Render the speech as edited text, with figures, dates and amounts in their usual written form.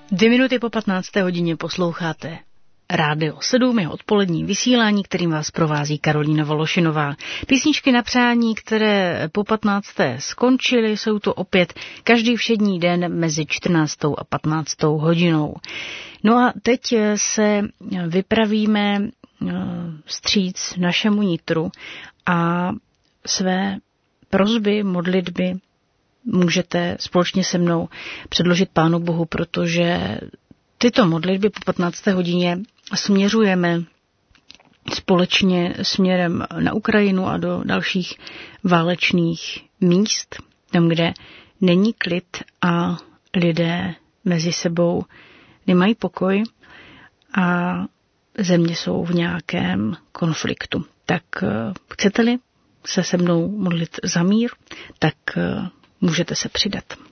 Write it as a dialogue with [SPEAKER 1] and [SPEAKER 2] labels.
[SPEAKER 1] 2 minuty po 15. hodině posloucháte Rádio 7, jeho odpolední vysílání, kterým vás provází Karolína Vološinová. Písničky na přání, které po 15. skončily, jsou tu opět každý všední den mezi 14. a 15. hodinou. No a teď se vypravíme vstříc našemu nitru a své prosby, modlitby můžete společně se mnou předložit Pánu Bohu, protože tyto modlitby po 15. hodině směřujeme společně směrem na Ukrajinu a do dalších válečných míst, tam, kde není klid a lidé mezi sebou nemají pokoj a země jsou v nějakém konfliktu. Tak chcete-li se mnou modlit za mír, tak můžete se přidat.